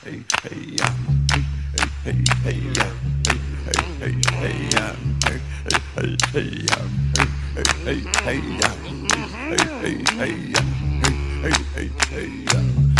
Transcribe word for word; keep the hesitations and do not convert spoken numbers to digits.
Hey, hey, yeah. Hey, hey, hey, yeah. Hey, hey, hey, yeah. Hey, hey, hey, yeah. Hey, hey, hey, yeah. Hey, hey, hey, yeah. Hey, hey, hey, yeah.